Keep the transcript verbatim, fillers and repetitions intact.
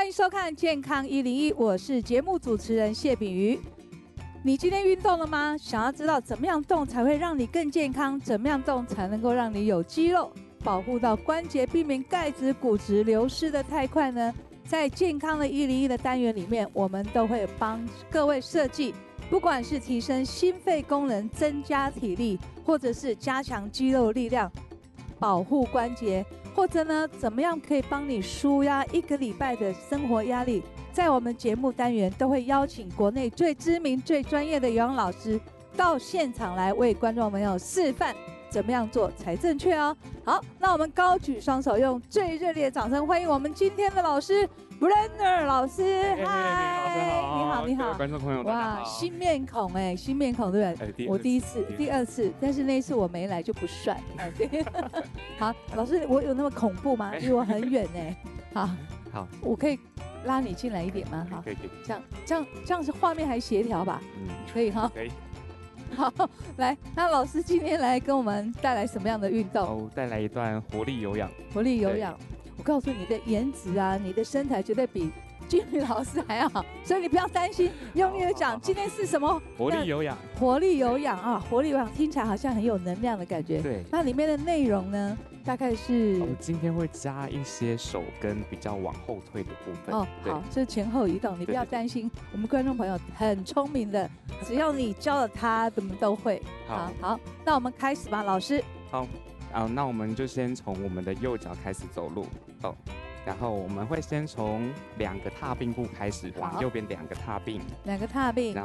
欢迎收看《健康一零一》，我是节目主持人谢炳瑜。你今天运动了吗？想要知道怎么样动才会让你更健康，怎么样动才能够让你有肌肉，保护到关节，避免钙质、骨质流失的太快呢？在健康的一零一的单元里面，我们都会帮各位设计，不管是提升心肺功能、增加体力，或者是加强肌肉力量、保护关节，或者呢，怎么样可以帮你舒压一个礼拜的生活压力。在我们节目单元都会邀请国内最知名、最专业的游泳老师到现场来为观众朋友示范怎么样做才正确哦。好，那我们高举双手，用最热烈的掌声欢迎我们今天的老师 Brenner 老师。嗨，你好，你好， 观众朋友，哇， 新面孔哎，新面孔对不对？哎、我第一次，第二次，但是那一次我没来就不算。哎，对。好，老师，我有那么恐怖吗？离我很远哎。好， 好， 我可以拉你进来一点吗？好， 可以，可以， 这样，这样，这样是画面还协调吧？嗯，可以哈。 可以。 好，来，那老师今天来跟我们带来什么样的运动？ 哦，带来一段活力有氧。 活力有氧，我告诉你，你的颜值啊，你的身材绝对比俊宇老师还要好，所以你不要担心。用力的讲，今天是什么？ 活力有氧。 活力有氧啊，活力有氧听起来好像很有能量的感觉。 对。 那里面的内容呢，大概是我们今天会加一些手跟比较往后退的部分。 哦，好，这前后移动，你不要担心。我们观众朋友很聪明的，只要你教了他，怎么都会。好，好，那我们开始吧，老师。 好，啊，那我们就先从我们的右脚开始走路哦。然后我们会先从两个踏并步开始，往右边两个踏并， 两个踏并，